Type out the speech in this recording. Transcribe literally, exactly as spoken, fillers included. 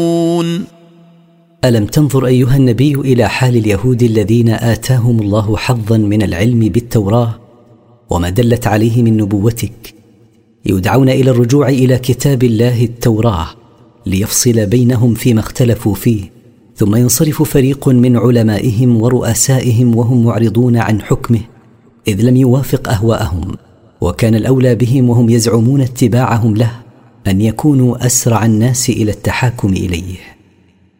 ألم تنظر أيها النبي إلى حال اليهود الذين آتاهم الله حظا من العلم بالتوراة وما دلت عليه من نبوتك، يدعون إلى الرجوع إلى كتاب الله التوراة ليفصل بينهم فيما اختلفوا فيه، ثم ينصرف فريق من علمائهم ورؤسائهم وهم معرضون عن حكمه إذ لم يوافق أهواءهم، وكان الأولى بهم وهم يزعمون اتباعهم له أن يكونوا أسرع الناس إلى التحاكم إليه.